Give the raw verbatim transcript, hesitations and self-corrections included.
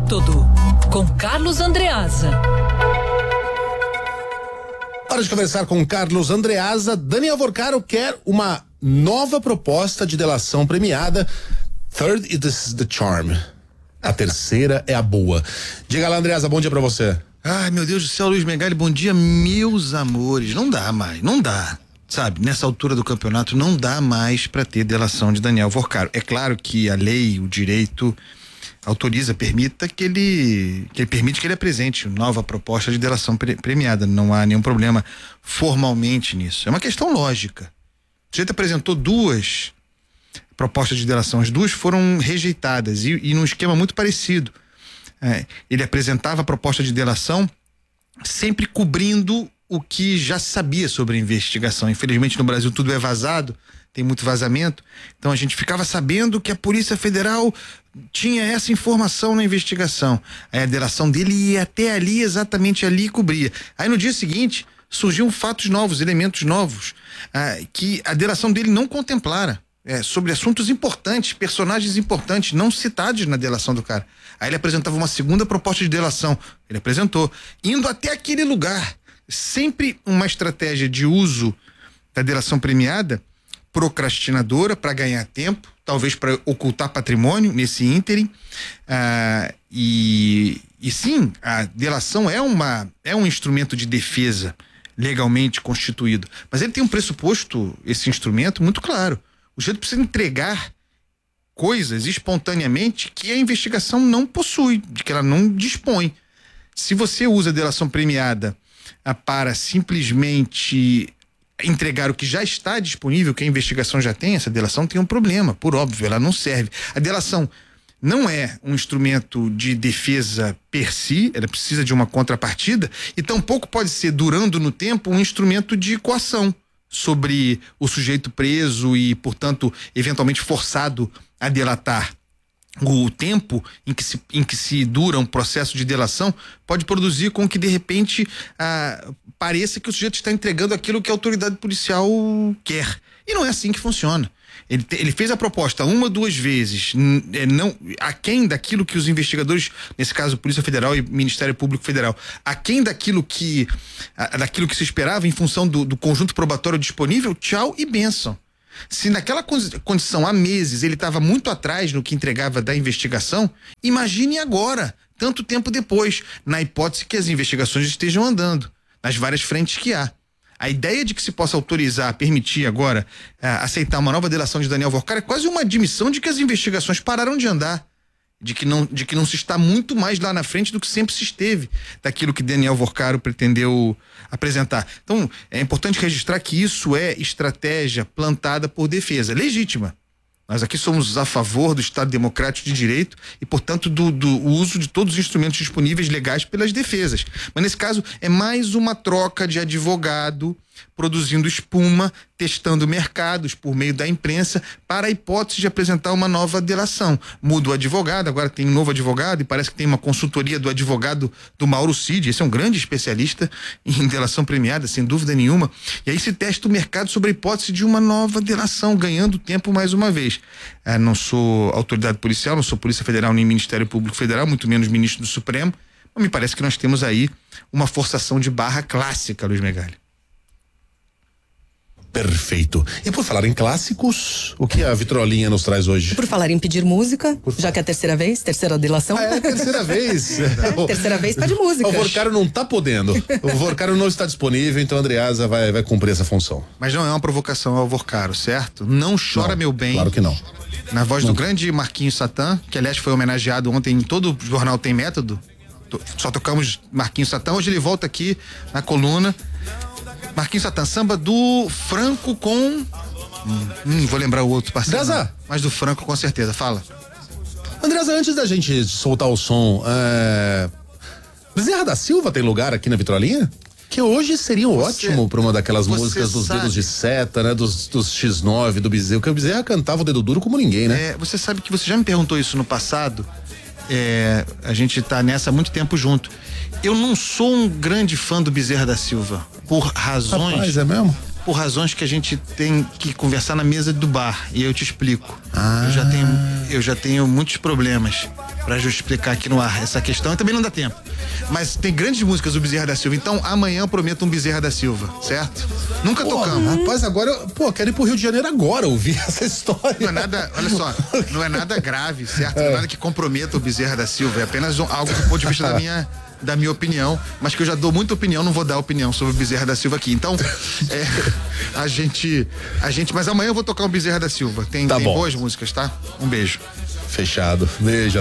Método, com Carlos Andreasa. Hora de conversar com Carlos Andreasa. Daniel Vorcaro quer uma nova proposta de delação premiada. Third is the charm. A terceira é a boa. Diga lá, Andreasa, bom dia pra você. Ai, meu Deus do céu, Luiz Megali, bom dia, meus amores. Não dá mais, não dá. Sabe, nessa altura do campeonato não dá mais pra ter delação de Daniel Vorcaro. É claro que a lei, o direito autoriza, permita que ele, que ele permite que ele apresente nova proposta de delação pre, premiada. Não há nenhum problema formalmente nisso. É uma questão lógica. O sujeito apresentou duas propostas de delação, as duas foram rejeitadas e, e num esquema muito parecido. É, ele apresentava a proposta de delação sempre cobrindo o que já se sabia sobre a investigação. Infelizmente no Brasil tudo é vazado, tem muito vazamento, então a gente ficava sabendo que a Polícia Federal tinha essa informação na investigação. Aí a delação dele ia até ali, exatamente ali, e cobria. Aí no dia seguinte surgiam fatos novos, elementos novos, ah, que a delação dele não contemplara. É, sobre assuntos importantes, personagens importantes, não citados na delação do cara. Aí ele apresentava uma segunda proposta de delação. Ele apresentou, indo até aquele lugar. Sempre uma estratégia de uso da delação premiada, procrastinadora, para ganhar tempo, talvez para ocultar patrimônio nesse ínterim. Ah, e, e sim, a delação é, uma, é um instrumento de defesa legalmente constituído. Mas ele tem um pressuposto, esse instrumento, muito claro. O sujeito precisa entregar coisas espontaneamente que a investigação não possui, de que ela não dispõe. Se você usa a delação premiada ah, para simplesmente entregar o que já está disponível, que a investigação já tem, essa delação tem um problema, por óbvio, ela não serve. A delação não é um instrumento de defesa per si, ela precisa de uma contrapartida, e tampouco pode ser, durando no tempo, um instrumento de coação sobre o sujeito preso e, portanto, eventualmente forçado a delatar. O tempo em que se, em que se dura um processo de delação pode produzir com que, de repente, ah, pareça que o sujeito está entregando aquilo que a autoridade policial quer. E não é assim que funciona. Ele, te, ele fez a proposta uma, duas vezes, n- é, não, aquém daquilo que os investigadores, nesse caso Polícia Federal e Ministério Público Federal, aquém daquilo que, a, daquilo que se esperava em função do, do conjunto probatório disponível, tchau e bênção. Se naquela condição há meses ele estava muito atrás no que entregava da investigação, imagine agora, tanto tempo depois, na hipótese que as investigações estejam andando, nas várias frentes que há. A ideia de que se possa autorizar, permitir agora uh, aceitar uma nova delação de Daniel Vorcaro é quase uma admissão de que as investigações pararam de andar, de que não, de que não se está muito mais lá na frente do que sempre se esteve daquilo que Daniel Vorcaro pretendeu apresentar. Então, é importante registrar que isso é estratégia plantada por defesa, legítima. Nós aqui somos a favor do Estado Democrático de Direito e, portanto, do, do uso de todos os instrumentos disponíveis legais pelas defesas. Mas, nesse caso, é mais uma troca de advogado produzindo espuma, testando mercados por meio da imprensa para a hipótese de apresentar uma nova delação. Muda o advogado, agora tem um novo advogado e parece que tem uma consultoria do advogado do Mauro Cid, esse é um grande especialista em delação premiada, sem dúvida nenhuma, e aí se testa o mercado sobre a hipótese de uma nova delação, ganhando tempo mais uma vez. Ah, não sou autoridade policial, não sou Polícia Federal nem Ministério Público Federal, muito menos ministro do Supremo, mas me parece que nós temos aí uma forçação de barra clássica, Luiz Megali. Perfeito. E por falar em clássicos, o que a Vitrolinha nos traz hoje? Por falar em pedir música, já que é a terceira vez, terceira delação. Ah, é a terceira vez. É, terceira vez pede música. O Vorcaro não tá podendo. O Vorcaro não está disponível, então a Andreasa vai, vai cumprir essa função. Mas não é uma provocação ao Vorcaro, certo? Não chora, não, meu bem. Claro que não. Na voz não. do grande Marquinhos Satã, que aliás foi homenageado ontem em todo o jornal Tem Método. Só tocamos Marquinhos Satã. Hoje ele volta aqui na coluna. Marquinhos Satã, samba do Franco com... Hum, hum, vou lembrar o outro parceiro. Andreasa. Mas do Franco com certeza, fala. Andreasa, antes da gente soltar o som, é... Bezerra da Silva tem lugar aqui na Vitrolinha? Que hoje seria Você, ótimo pra uma daquelas músicas dos sabe. dedos de seta, né? Dos, dos X nove, do Bezerra, porque o Bezerra cantava o dedo duro como ninguém, né? É, você sabe que você já me perguntou isso no passado. É, a gente tá nessa há muito tempo junto. Eu não sou um grande fã do Bezerra da Silva, por razões... Rapaz, é mesmo? Por razões que a gente tem que conversar na mesa do bar, e eu te explico. Ah. Eu já tenho, eu já tenho muitos problemas. pra justificar aqui no ar essa questão e também não dá tempo. Mas tem grandes músicas do Bezerra da Silva, então amanhã eu prometo um Bezerra da Silva, certo? Nunca Pô, tocamos. Rapaz, agora, eu, pô, quero ir pro Rio de Janeiro agora ouvir essa história. Não é nada, olha só, não é nada grave, certo? Não é nada que comprometa o Bezerra da Silva, é apenas um, algo do ponto de vista da minha, da minha opinião, mas que eu já dou muita opinião, não vou dar opinião sobre o Bezerra da Silva aqui. Então, é, a gente, a gente, mas amanhã eu vou tocar um Bezerra da Silva. Tem, Tá tem bom. boas músicas, tá? Um beijo. Fechado. Beijo.